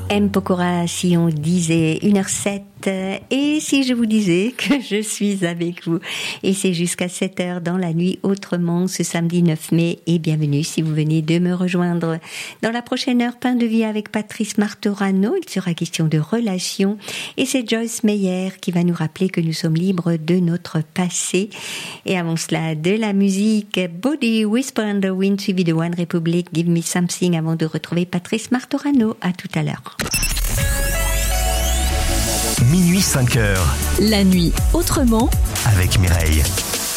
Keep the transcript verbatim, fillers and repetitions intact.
M. Pokora, si on disait une heure sept, et si je vous disais que je suis avec vous, et c'est jusqu'à sept heures dans la nuit autrement ce samedi neuf mai, et bienvenue si vous venez de me rejoindre. Dans la prochaine heure, Pain de vie avec Patrice Martorano, il sera question de relations, et c'est Joyce Meyer qui va nous rappeler que nous sommes libres de notre passé. Et avant cela, de la musique, Body Whisper in the Wind, suivi de One Republic, Give Me Something, avant de retrouver Patrice Martorano. À tout à l'heure. Minuit cinq heures. La nuit autrement avec Mireille.